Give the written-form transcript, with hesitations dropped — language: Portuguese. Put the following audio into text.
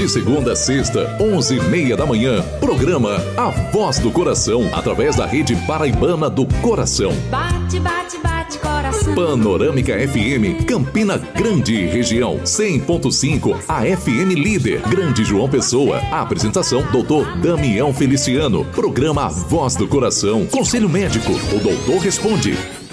De segunda a sexta, 11h30 da manhã. Programa A Voz do Coração, através da Rede Paraibana do Coração. Bate, bate, bate, coração. Panorâmica FM, Campina Grande, região 100.5, a FM Líder, Grande João Pessoa. A apresentação, Dr. Damião Feliciano. Programa A Voz do Coração. Conselho médico, o doutor responde.